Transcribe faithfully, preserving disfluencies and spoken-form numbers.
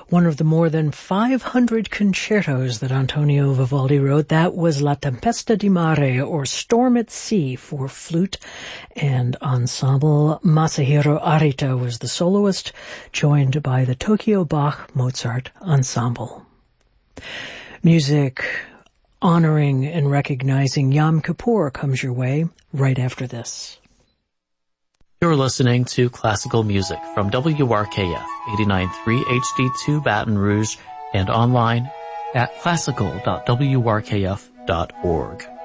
One of the more than five hundred concertos that Antonio Vivaldi wrote, that was La Tempesta di Mare, or Storm at Sea, for flute and ensemble. Masahiro Arita was the soloist, joined by the Tokyo Bach Mozart Ensemble. Music honoring and recognizing Yom Kippur comes your way right after this. You're listening to classical music from W R K F eighty-nine point three H D two Baton Rouge and online at classical dot w r k f dot org.